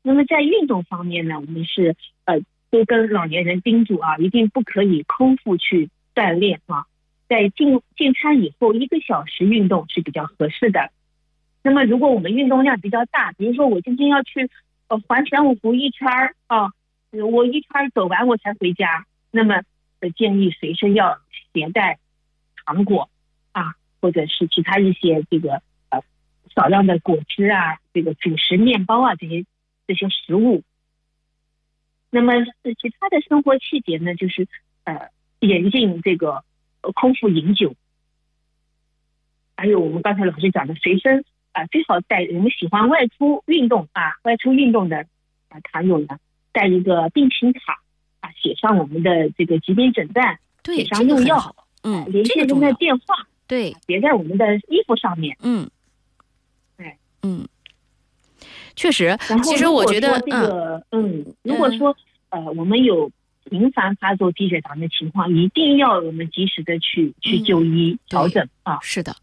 那么在运动方面呢，我们是都跟老年人叮嘱啊，一定不可以空腹去锻炼啊，在进餐以后1个小时运动是比较合适的。那么如果我们运动量比较大，比如说我今天要去环玄武湖1圈啊，我1圈走完我才回家，那么建议随身要携带糖果啊，或者是其他一些这个少量的果汁啊，这个主食面包啊，这些食物。那么其他的生活细节呢，就是严禁这个空腹饮酒，还有我们刚才老师讲的随身最好带，我们喜欢外出运动的糖友呢，带一个病情卡写上我们的这个疾病诊断， 对， 写上用药，联系人的电话， 对， 别在我们的衣服上面。 确实。其实我觉得如果说我们有频繁发作低血糖的情况，一定要我们及时的去就医调整啊。 是的。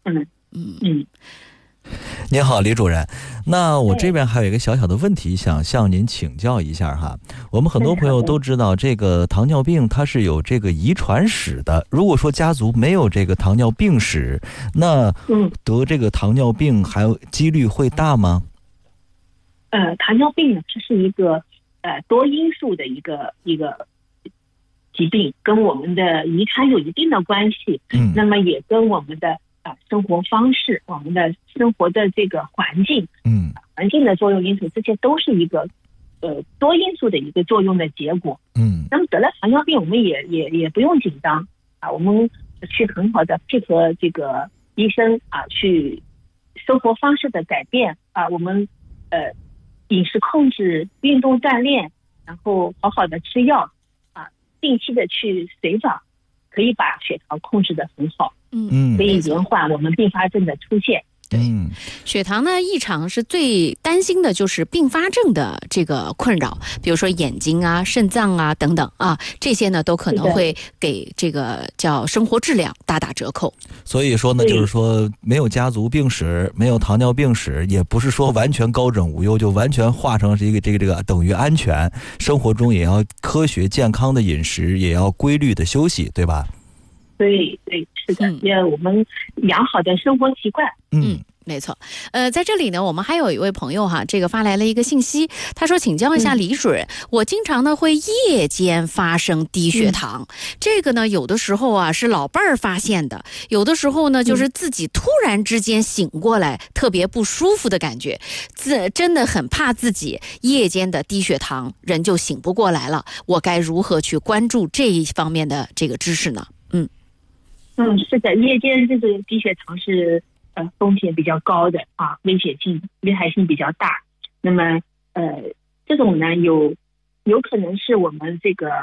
您好，李主任。那我这边还有一个小小的问题想向您请教一下哈。我们很多朋友都知道这个糖尿病它是有这个遗传史的，如果说家族没有这个糖尿病史，那得这个糖尿病还有几率会大吗？ 糖尿病呢，这是一个多因素的一个疾病，跟我们的遗传有一定的关系。那么也跟我们的生活方式，我们的生活的这个环境，环境的作用因素，这些都是一个多因素的一个作用的结果。那么得了糖尿病，我们也不用紧张我们去很好的配合这个医生去生活方式的改变我们饮食控制、运动锻炼，然后好好的吃药定期的去随访，可以把血糖控制得很好。可以延缓我们并发症的出现。 对，血糖呢异常是最担心的就是并发症的这个困扰，比如说眼睛啊、肾脏啊等等这些呢都可能会给这个叫生活质量大打折扣。 所以说呢，就是说没有家族病史，没有糖尿病史，也不是说完全高枕无忧，就完全化成这个等于安全。生活中也要科学健康的饮食，也要规律的休息，对吧？ 对，是的，我们良好的生活习惯。 没错。在这里呢，我们还有一位朋友这个发来了一个信息，他说请教一下李主任，我经常呢会夜间发生低血糖，这个呢有的时候是老伴儿发现的，有的时候呢就是自己突然之间醒过来，特别不舒服的感觉，真的很怕自己夜间的低血糖，人就醒不过来了，我该如何去关注这一方面的这个知识呢？ 是的，夜间这个低血糖是风险比较高的危害性比较大。那么这种呢有可能是我们这个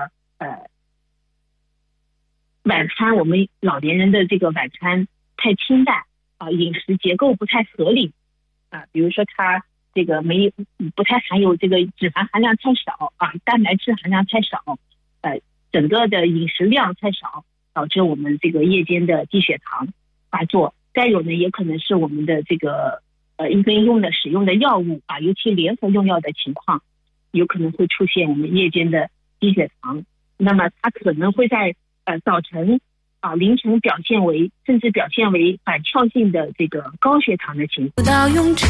晚餐，我们老年人的这个晚餐太清淡饮食结构不太合理比如说他这个不太含有这个脂肪含量太少蛋白质含量太少整个的饮食量太少，导致我们这个夜间的低血糖发作。再有呢，也可能是我们的这个因为使用的药物尤其联合用药的情况，有可能会出现我们夜间的低血糖。那么它可能会在早晨凌晨甚至表现为反跳性的这个高血糖的情况。